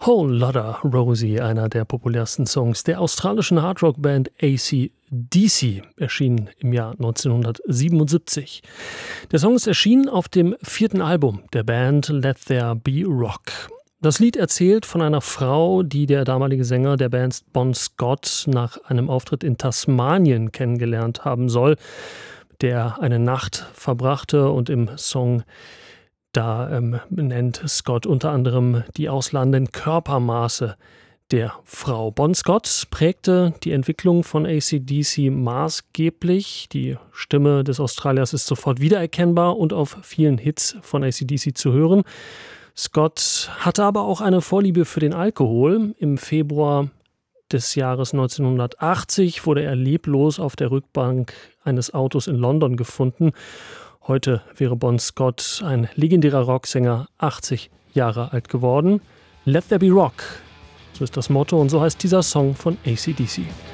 Whole Lotta Rosie, einer der populärsten Songs der australischen Hardrock-Band AC/DC, erschien im Jahr 1977. Der Song ist erschienen auf dem 4. Album der Band Let There Be Rock. Das Lied erzählt von einer Frau, die der damalige Sänger der Band Bon Scott nach einem Auftritt in Tasmanien kennengelernt haben soll, der eine Nacht verbrachte, und im Song da nennt Scott unter anderem die ausladenden Körpermaße der Frau. Bon Scott prägte die Entwicklung von AC/DC maßgeblich. Die Stimme des Australiers ist sofort wiedererkennbar und auf vielen Hits von AC/DC zu hören. Scott hatte aber auch eine Vorliebe für den Alkohol. Im Februar des Jahres 1980 wurde er leblos auf der Rückbank eines Autos in London gefunden. Heute wäre Bon Scott, ein legendärer Rocksänger, 80 Jahre alt geworden. Let There Be Rock, so ist das Motto und so heißt dieser Song von AC/DC.